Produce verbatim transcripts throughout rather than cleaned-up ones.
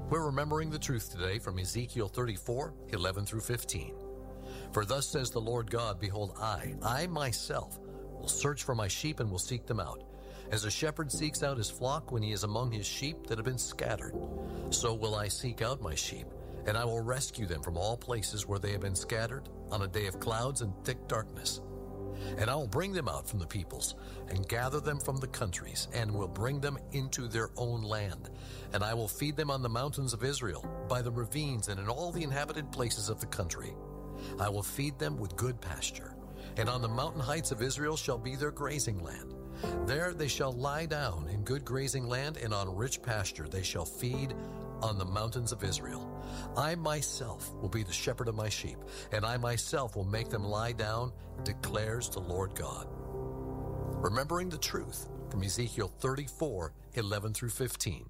We're remembering the truth today from Ezekiel thirty-four, eleven through fifteen. For thus says the Lord God, behold, I, I myself, will search for my sheep and will seek them out. As a shepherd seeks out his flock when he is among his sheep that have been scattered, so will I seek out my sheep, and I will rescue them from all places where they have been scattered on a day of clouds and thick darkness. And I will bring them out from the peoples, and gather them from the countries, and will bring them into their own land. And I will feed them on the mountains of Israel, by the ravines, and in all the inhabited places of the country. I will feed them with good pasture, and on the mountain heights of Israel shall be their grazing land. There they shall lie down in good grazing land, and on rich pasture they shall feed on the mountains of Israel. I myself will be the shepherd of my sheep, and I myself will make them lie down, declares the Lord God. Remembering the truth from Ezekiel thirty-four, eleven through fifteen.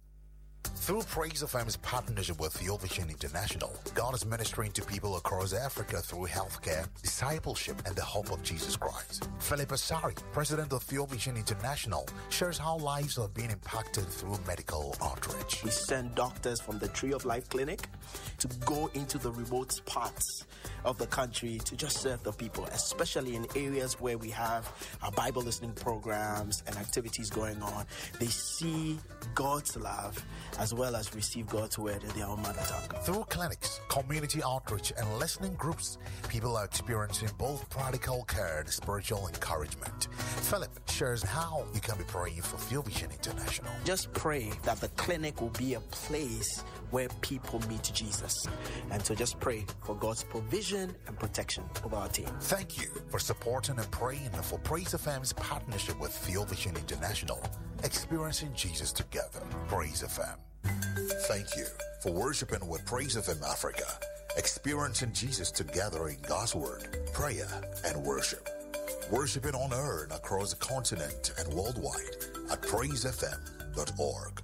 Through Praise F M's partnership with Field Vision International, God is ministering to people across Africa through healthcare, discipleship, and the hope of Jesus Christ. Philip Asari, president of Field Vision International, shares how lives are being impacted through medical outreach. We send doctors from the Tree of Life Clinic to go into the remote parts of the country to just serve the people, especially in areas where we have our Bible listening programs and activities going on. They see God's love as well as receive God's word in their own mother tongue. Through clinics, community outreach, and listening groups, people are experiencing both practical care and spiritual encouragement. Philip shares how you can be praying for Field Vision International. Just pray that the clinic will be a place where people meet Jesus. And so just pray for God's provision and protection of our team. Thank you for supporting and praying for Praise F M's partnership with Field Vision International. Experiencing Jesus together. Praise F M. Thank you for worshiping with Praise F M Africa. Experiencing Jesus together in God's Word, prayer, and worship. Worshiping on air and across the continent and worldwide at praise f m dot org.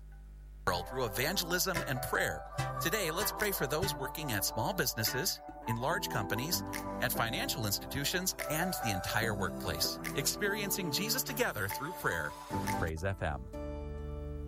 Through evangelism and prayer. Today, let's pray for those working at small businesses, in large companies, at financial institutions, and the entire workplace. Experiencing Jesus together through prayer. Praise F M.